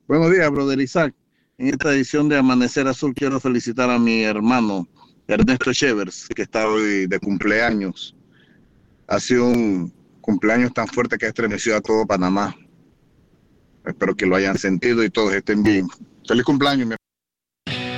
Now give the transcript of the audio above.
Buenos días, brother Isaac. En esta edición de Amanecer Azul quiero felicitar a mi hermano Ernesto Chevers, que está hoy de cumpleaños. Ha sido un cumpleaños tan fuerte que ha estremeció a todo Panamá. Espero que lo hayan sentido y todos estén bien. Feliz cumpleaños, mi